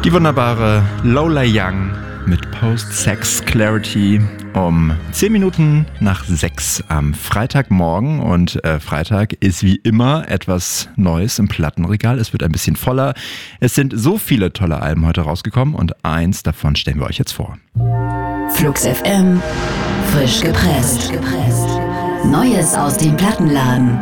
Die wunderbare Lola Young mit Post-Sex Clarity um 10 Minuten nach 6 am Freitagmorgen. Und Freitag ist wie immer etwas Neues im Plattenregal. Es wird ein bisschen voller. Es sind so viele tolle Alben heute rausgekommen und eins davon stellen wir euch jetzt vor. Flux FM, frisch gepresst. Neues aus dem Plattenladen.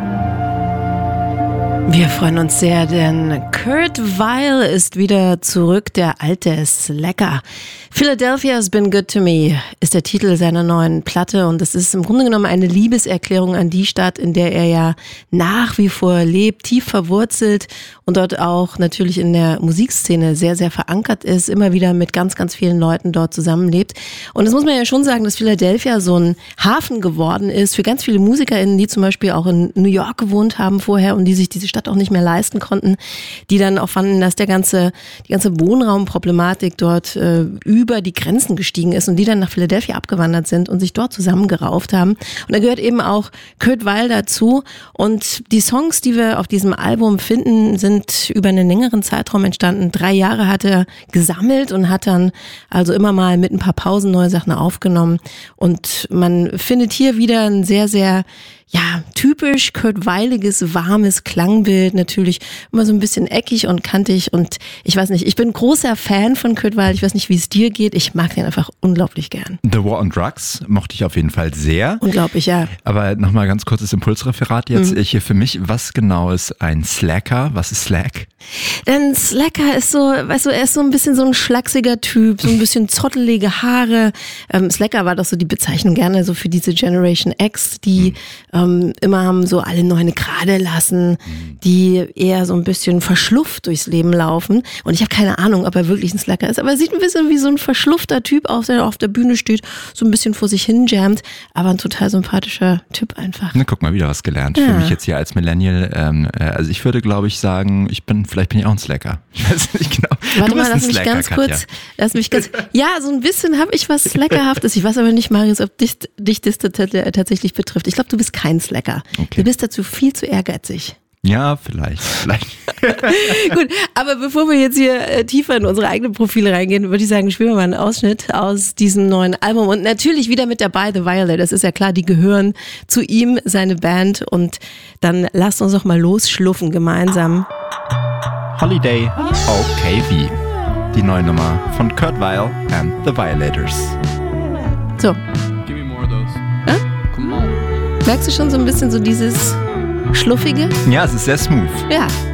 Wir freuen uns sehr, denn Kurt Weill ist wieder zurück, der alte Slacker. Philadelphia has been good to me ist der Titel seiner neuen Platte und es ist im Grunde genommen eine Liebeserklärung an die Stadt, in der er ja nach wie vor lebt, tief verwurzelt und dort auch natürlich in der Musikszene sehr, sehr verankert ist, immer wieder mit ganz, ganz vielen Leuten dort zusammenlebt. Und das muss man ja schon sagen, dass Philadelphia so ein Hafen geworden ist für ganz viele MusikerInnen, die zum Beispiel auch in New York gewohnt haben vorher und die sich diese Stadt auch nicht mehr leisten konnten, die dann auch fanden, dass die ganze Wohnraumproblematik dort über die Grenzen gestiegen ist und die dann nach Philadelphia abgewandert sind und sich dort zusammengerauft haben. Und da gehört eben auch Kurt Weill dazu. Und die Songs, die wir auf diesem Album finden, sind über einen längeren Zeitraum entstanden. 3 Jahre hat er gesammelt und hat dann also immer mal mit ein paar Pausen neue Sachen aufgenommen. Und man findet hier wieder ein sehr, sehr typisch Kurt Weiliges, warmes Klangbild, natürlich immer so ein bisschen eckig und kantig und ich weiß nicht, ich bin großer Fan von Kurt Weill, ich weiß nicht, wie es dir geht, ich mag den einfach unglaublich gern. The War on Drugs mochte ich auf jeden Fall sehr. Unglaublich, ja. Aber nochmal ganz kurzes Impulsreferat jetzt hier für mich, was genau ist ein Slacker, was ist Slack? Denn Slacker ist so, weißt du, er ist so ein bisschen so ein schlachsiger Typ, so ein bisschen zottelige Haare. Slacker war doch so die Bezeichnung gerne so für diese Generation X, die immer haben so alle Neune gerade lassen, die eher so ein bisschen verschlufft durchs Leben laufen. Und ich habe keine Ahnung, ob er wirklich ein Slacker ist, aber er sieht ein bisschen wie so ein verschluffter Typ aus, der auf der Bühne steht, so ein bisschen vor sich hin jammt, aber ein total sympathischer Typ einfach. Na, guck mal, wieder was gelernt. Für mich jetzt hier als Millennial. Also ich würde, glaube ich, sagen, vielleicht bin ich auch ein Slacker. Ich weiß nicht genau. Warte mal, lass mich ganz kurz. Ja, so ein bisschen habe ich was Slackerhaftes. Ich weiß aber nicht, Marius, ob dich das tatsächlich betrifft. Ich glaube, du bist kein Slacker. Okay. Du bist dazu viel zu ehrgeizig. Ja, vielleicht. Gut, aber bevor wir jetzt hier tiefer in unsere eigenen Profile reingehen, würde ich sagen, spielen wir mal einen Ausschnitt aus diesem neuen Album und natürlich wieder mit dabei The Violet, das ist ja klar, die gehören zu ihm, seine Band und dann lasst uns doch mal losschluffen gemeinsam. Holiday OKV, die neue Nummer von Kurt Weill and The Violators. So. Give me more of those. Come on. Merkst du schon so ein bisschen so dieses Schluffige? Ja, es ist sehr smooth. Ja.